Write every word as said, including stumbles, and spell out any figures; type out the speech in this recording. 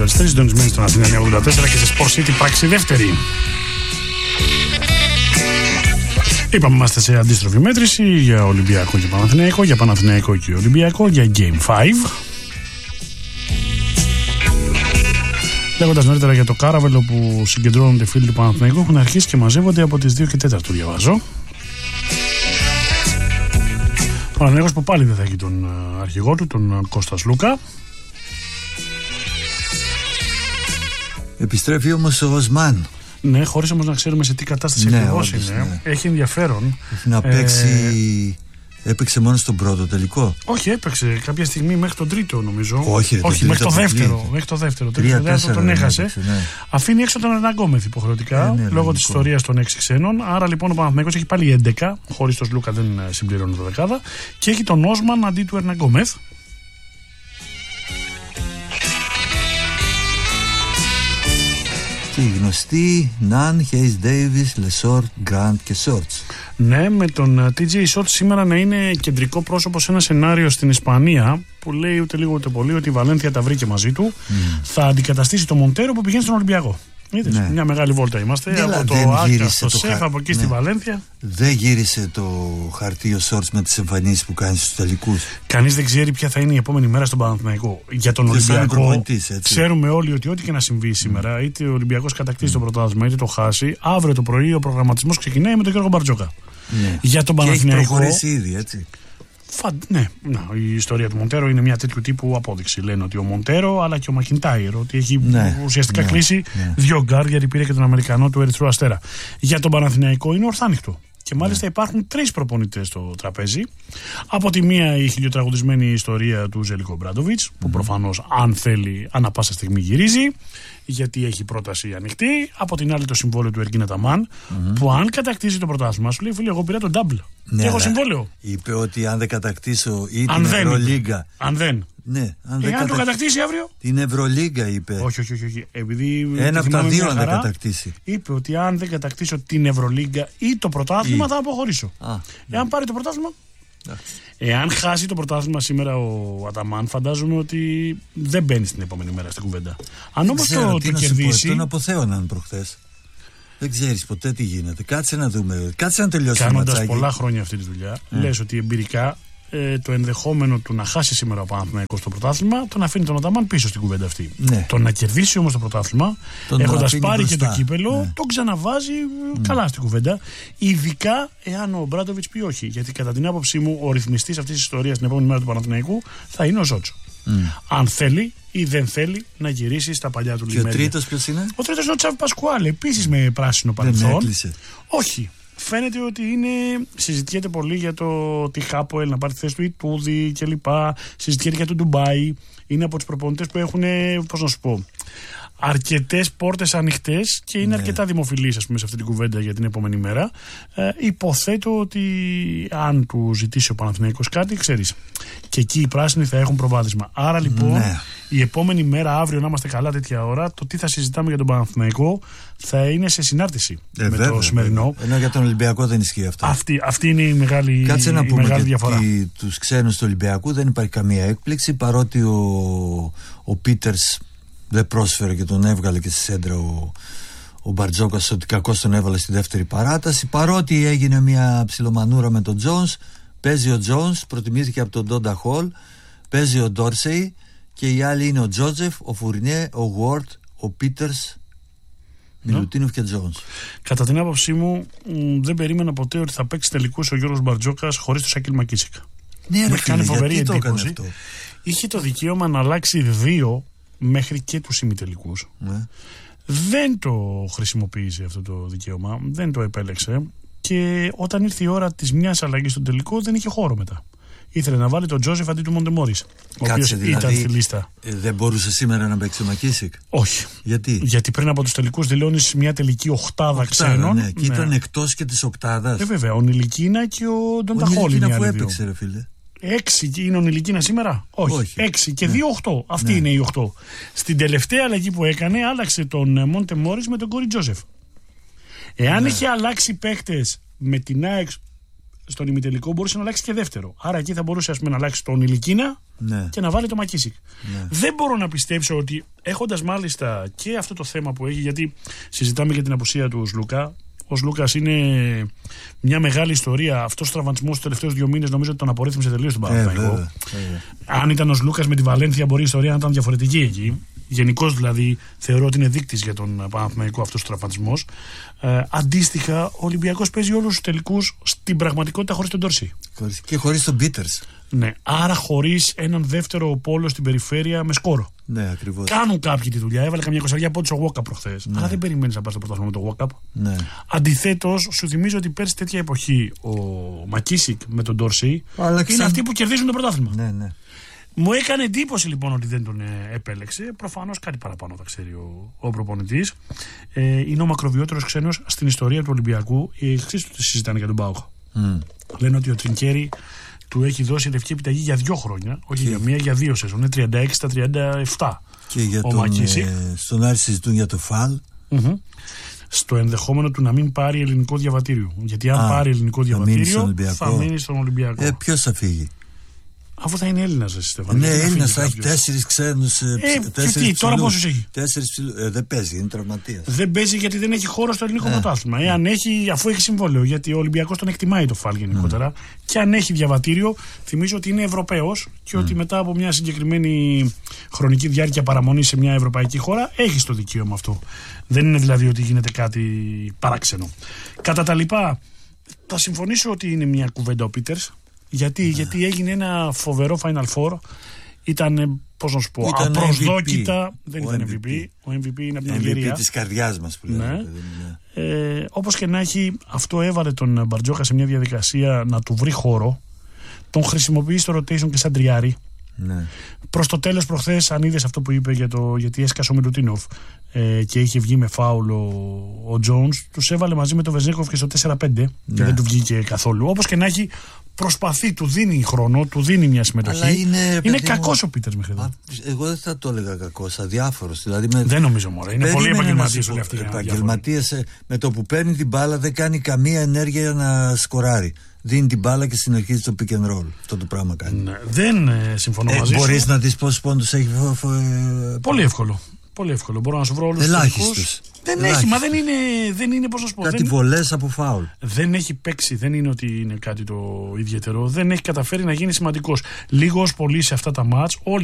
εβδομήντα τρία, συντονισμένοι στον Αθήνα εννιακόσια ογδόντα τέσσερα και σε Sport City πράξη δεύτερη. Είπαμε, είμαστε σε αντίστροφη μέτρηση για Ολυμπιακό και Παναθηναϊκό, για Παναθηναϊκό και Ολυμπιακό, για Game πέντε. Λέγοντας νωρίτερα για το Κάραβελο που συγκεντρώνονται φίλοι του Παναθηναϊκού, έχουν αρχίσει και μαζεύονται από τις δύο και τέσσερα, διαβάζω. Ο Παναθηναϊκός που πάλι δεν θα έχει τον αρχηγό του, τον Κώστα Λούκα. Επιστρέφει όμως ο Οσμάν. Ναι, χωρίς όμως να ξέρουμε σε τι κατάσταση ναι, ακριβώς είναι. Ναι. Έχει ενδιαφέρον. Έχει να παίξει. Ε... Έπαιξε μόνο στον πρώτο τελικό. Όχι, έπαιξε κάποια στιγμή μέχρι τον τρίτο, νομίζω. Όχι, ρε, Όχι μέχρι, το δεύτερο, μέχρι το δεύτερο. Τρία, τέσσερα, τον έχασε. Έπαιξε, ναι. Αφήνει έξω τον Ερναγκόμεθ υποχρεωτικά, ε, ναι, λόγω της ιστορίας των έξι ξένων. Άρα λοιπόν ο Παναθηναϊκός έχει πάλι έντεκα. Χωρίς τον Λούκα δεν συμπληρώνει το δεκάδα. Και έχει τον Όσμαν αντί του Ερναγκόμεθ. Και οι γνωστοί Ναν, Χέις Ντέιβις, Λεσόρτ, Γκραντ και Σόρτς. Ναι, με τον τι τζέι Σόρτς σήμερα να είναι κεντρικό πρόσωπο σε ένα σενάριο στην Ισπανία που λέει ούτε λίγο ούτε πολύ ότι η Βαλένθια τα βρήκε μαζί του. Mm. Θα αντικαταστήσει το Μοντέρο που πηγαίνει στον Ολυμπιακό. Είδες, ναι. Μια μεγάλη βόλτα είμαστε. Ναι, από το Άκα στο το Σεφ, χα... από εκεί ναι. στη Βαλένθια. Δεν γύρισε το χαρτί ο Σόρτς με τις εμφανίσεις που κάνει στους τελικούς. Κανείς δεν ξέρει ποια θα είναι η επόμενη μέρα στον Παναθηναϊκό. Για τον Ολυμπιακό, ξέρουμε όλοι ότι ό,τι και να συμβεί σήμερα, mm. είτε ο Ολυμπιακός κατακτήσει mm. το πρωτάθλημα, είτε το χάσει, αύριο το πρωί ο προγραμματισμός ξεκινάει με τον Γιώργο Μπαρτζόκα. Ναι. Για τον και Παναθηναϊκό. Έχει προχωρήσει ήδη, έτσι. Φα... Ναι, να, η ιστορία του Μοντέρο είναι μια τέτοιου τύπου απόδειξη. Λένε ότι ο Μοντέρο αλλά και ο Μακιντάιρ ότι έχει ναι, ουσιαστικά ναι, κλείσει ναι. δύο γκάρ γιατί πήρε και τον Αμερικανό του Ερυθρού Αστέρα. Για τον Παναθηναϊκό είναι ορθάνυχτο. Και μάλιστα ναι. υπάρχουν τρεις προπονητές στο τραπέζι. Από τη μία η χιλιοτραγουδισμένη ιστορία του Ζέλικο Μπράντοβιτς, που mm-hmm. προφανώς αν θέλει ανά πάσα στιγμή γυρίζει, γιατί έχει πρόταση ανοιχτή. Από την άλλη το συμβόλαιο του Εργκίνα Ταμάν, mm-hmm. που αν κατακτήσει το πρωτάθλημα, σου λέει φίλε, εγώ πήρα τον double. Ναι, και έχω συμβόλαιο. Είπε ότι αν δεν κατακτήσω ή αν την δεν, Ευρωλίγκα. Αν δεν. Ναι, αν δεν κατα... το κατακτήσει αύριο. Την Ευρωλίγκα είπε. Όχι, όχι, όχι. όχι. Επειδή ένα από τα δύο αν δεν κατακτήσει. Είπε ότι αν δεν κατακτήσω την Ευρωλίγκα ή το πρωτάθλημα ή... θα αποχωρήσω. Α, ναι. Εάν πάρει το πρωτάθλημα. Εάν χάσει το πρωτάθλημα σήμερα ο Αταμάν, φαντάζομαι ότι δεν μπαίνει την επόμενη μέρα στην κουβέντα. Αν όμως το, το κερδίσει. Τον αποθέωναν προχθές. Δεν ξέρεις ποτέ τι γίνεται. Κάτσε να δούμε. Κάτσε να τελειώσει το ματσάκι. Κάνοντας πολλά χρόνια αυτή τη δουλειά, mm. λες ότι εμπειρικά ε, το ενδεχόμενο του να χάσει σήμερα ο Παναθηναϊκός το πρωτάθλημα τον αφήνει τον Αταμάν πίσω στην κουβέντα αυτή. Ναι. Το να κερδίσει όμως το πρωτάθλημα, έχοντας πάρει μπροστά. Και το κύπελο, ναι. τον ξαναβάζει mm. καλά στην κουβέντα. Ειδικά εάν ο Μπράντοβιτς πει όχι. Γιατί κατά την άποψή μου ο ρυθμιστής αυτής της ιστορίας την επόμενη μέρα του Παναθηναϊκού θα είναι ο Ζότσο. Mm. Αν θέλει ή δεν θέλει να γυρίσει στα παλιά του λιμέρια. Και ο τρίτος ποιος είναι? Ο τρίτος είναι ο Τσάβη Πασκουάλε, επίσης με πράσινο παρελθόν. Όχι. Φαίνεται ότι είναι, συζητιέται πολύ για το ότι Χάποελ να πάρει τη θέση του Ιτούδη κλπ. Συζητιέται για το Ντουμπάι. Είναι από τους προπονητές που έχουν, πώς να σου πω, αρκετές πόρτες ανοιχτές και είναι ναι. αρκετά δημοφιλής, ας πούμε, σε αυτή την κουβέντα για την επόμενη μέρα. Ε, υποθέτω ότι αν του ζητήσει ο Παναθηναϊκός κάτι, ξέρεις, και εκεί οι πράσινοι θα έχουν προβάδισμα. Άρα λοιπόν ναι. η επόμενη μέρα, αύριο να είμαστε καλά τέτοια ώρα, το τι θα συζητάμε για τον Παναθηναϊκό θα είναι σε συνάρτηση ε, με βέβαια, το σημερινό. Ενώ για τον Ολυμπιακό δεν ισχύει αυτό. Αυτή, αυτή είναι η μεγάλη, Κάτσε να η πούμε μεγάλη και διαφορά. Ότι τους ξένους του Ολυμπιακού δεν υπάρχει καμία έκπληξη, παρότι ο, ο Πίτερς δεν πρόσφερε και τον έβγαλε και στη σέντρα ο, ο Μπαρτζόκας, ότι κακώς τον έβαλε στη δεύτερη παράταση. Παρότι έγινε μια ψιλομανούρα με τον Τζόνς, παίζει ο Τζόνς, προτιμήθηκε από τον Ντόντα Χολ, παίζει ο Ντόρσεϊ και οι άλλοι είναι ο Τζότζεφ, ο Φουρνιέ, ο Γουόρτ, ο Πίτερς, Μιλουτίνοφ και Τζόνς. Κατά την άποψή μου, μ, δεν περίμενα ποτέ ότι θα παίξει τελικούς ο Γιώργος Μπαρτζόκας χωρίς το Σάκιλ Μακίσικ. Ναι, ρε φίλε, γιατί το έκανε αυτό? Είχε το δικαίωμα να αλλάξει δύο μέχρι και τους ημιτελικούς. Ναι. Δεν το χρησιμοποίησε αυτό το δικαίωμα, δεν το επέλεξε και όταν ήρθε η ώρα της μιας αλλαγής στον τελικό δεν είχε χώρο μετά. Ήθελε να βάλει τον Τζόζεφ αντί του Μοντεμόρις, ο οποίος δηλαδή, ήταν στη λίστα. Ε, δεν μπορούσε σήμερα να παίξει ο Μακίσικ? Όχι. Γιατί? Γιατί πριν από τους τελικούς δηλώνεις μια τελική οκτάδα ξένων. Ναι, και ήταν ναι. εκτός και της οκτάδας. Ε, βέβαια, ο Νιλικίνα και ο Ντονταχόλη. Ο Νιλικίνα που έπαιξε, ρε φίλε. Έξι είναι ο Νιλικίνα σήμερα? Όχι. Όχι. Έξι και ναι. δύο οχτώ. Αυτή ναι. είναι η οχτώ. Στην τελευταία αλλαγή που έκανε, άλλαξε τον Μοντεμόρις με τον Κόρι Τζόζεφ. Εάν ναι. είχε αλλάξει παίχτες με την ΑΕΚ στον ημιτελικό μπορούσε να αλλάξει και δεύτερο. Άρα εκεί θα μπορούσε, ας πούμε, να αλλάξει τον Ηλικίνα, ναι, και να βάλει το Μακίσικ. Ναι. Δεν μπορώ να πιστέψω ότι, έχοντας μάλιστα και αυτό το θέμα που έχει, γιατί συζητάμε για την απουσία του Σλούκα. Ο Λούκας είναι μια μεγάλη ιστορία. Αυτός ο τραυματισμός τους τελευταίους δύο μήνες νομίζω ότι τον απορρίθμισε τελείως τον Παναθηναϊκό. Ε, Αν ήταν ο Λούκας με τη Βαλένθια, μπορεί η ιστορία να ήταν διαφορετική εκεί. Γενικώς δηλαδή θεωρώ ότι είναι δείκτης για τον Παναθηναϊκό αυτός ο τραυματισμός. Ε, αντίστοιχα, ο Ολυμπιακός παίζει όλους τους τελικούς στην πραγματικότητα χωρίς τον Ντόρση. Και χωρίς τον Πίτερς. Ναι, άρα χωρίς έναν δεύτερο πόλο στην περιφέρεια με σκόρο. Ναι, ακριβώς. Κάνουν κάποιοι τη δουλειά. Έβαλε καμιά κοσαριά πόντους ο Walkup προχθές. Ναι. Αλλά δεν περιμένεις να πας στο πρωτάθλημα με το Walkup. Ναι. Αντιθέτως, σου θυμίζω ότι πέρσι τέτοια εποχή ο Μακίσικ με τον Ντόρση είναι ξαν... αυτοί που κερδίζουν το πρωτάθλημα. Ναι, ναι. Μου έκανε εντύπωση λοιπόν ότι δεν τον ε, επέλεξε. Προφανώς κάτι παραπάνω θα ξέρει ο, ο προπονητής. Ε, είναι ο μακροβιότερος ξένος στην ιστορία του Ολυμπιακού. Οι εξής του συζητάνε για τον Πάοχ. Mm. Λένε ότι ο Τρινκέρι του έχει δώσει λευκή επιταγή για δύο χρόνια, όχι και για μία, για δύο σεζόν. Είναι τριάντα έξι στα τριάντα επτά. Και για ο τον, ε, στον Άρη συζητούν για το φαλ. Mm-hmm. Στο ενδεχόμενο του να μην πάρει ελληνικό διαβατήριο. Γιατί αν Α, πάρει ελληνικό διαβατήριο θα μείνει στον Ολυμπιακό. Ε, ποιος θα φύγει? Αφού θα είναι Έλληνας, Στέφανε. Ναι, Έλληνας, θα έχει τέσσερις ξένους. Ε, τέσσερις τι, τώρα πόσους έχει? Τέσσερις ψηλούς. Ε, δεν παίζει, είναι τραυματίας. Δεν παίζει γιατί δεν έχει χώρο στο ελληνικό πρωτάθλημα. Ε, αν έχει, αφού έχει συμβόλαιο, γιατί ο Ολυμπιακός τον εκτιμάει το φάλ γενικότερα. Mm. Και αν έχει διαβατήριο, θυμίζω ότι είναι Ευρωπαίος και mm. ότι μετά από μια συγκεκριμένη χρονική διάρκεια παραμονή σε μια ευρωπαϊκή χώρα έχει το δικαίωμα αυτό. Δεν είναι δηλαδή ότι γίνεται κάτι παράξενο. Κατά τα λοιπά, θα συμφωνήσω ότι είναι μια κουβέντα ο Πίτερς. Γιατί, yeah. γιατί έγινε ένα φοβερό Final Four. Ήταν, πώς να σου πω, ήταν απροσδόκητα. εμ βι πι. Δεν ο ήταν εμ βι πι. εμ βι πι. Ο εμ βι πι είναι από την Αλγερία. εμ βι πι της καρδιάς μας που λέμε. Ναι. Ε, όπως και να έχει, αυτό έβαλε τον Μπαρτζόκα σε μια διαδικασία να του βρει χώρο. Τον χρησιμοποιεί στο rotation και σαν τριάρι. Ναι. Προς το τέλος προχθές, αν είδες αυτό που είπε για το, γιατί έσκασε ο Μιλουτίνοφ ε, και είχε βγει με φάουλ ο Τζόουνς, τους έβαλε μαζί με τον Βεζέκοφ και στο τέσσερα πέντε, ναι, και δεν του βγήκε καθόλου. Όπως και να έχει, προσπαθεί, του δίνει χρόνο, του δίνει μια συμμετοχή. Είναι, είναι κακός ο Πίτερς μέχρι εδώ. Εγώ δεν θα το έλεγα κακός, αδιάφορος. Δηλαδή με... Δεν νομίζω, μωρέ. Είναι πολύ επαγγελματίες όλοι αυτοί. Επαγγελματίες, με το που παίρνει την μπάλα δεν κάνει καμία ενέργεια να σκοράρει. Δίνει την μπάλα και συνεχίζει το pick and roll. Αυτό το πράγμα κάνει. Ναι, δεν ε, συμφωνώ ε, μαζί σου. Μπορείς να δεις πόσους πόντους έχει? Πολύ εύκολο. Πολύ εύκολο. Μπορώ να σου βρω όλους τους τελικούς. Δεν Ελάχιστος. έχει, μα δεν είναι, δεν είναι πώς να σου πω. Κάτι δεν... βολές από φάουλ. Δεν έχει παίξει, δεν είναι ότι είναι κάτι το ιδιαίτερο. Δεν έχει καταφέρει να γίνει σημαντικός. Λίγος πολύ σε αυτά τα μάτς. Όλοι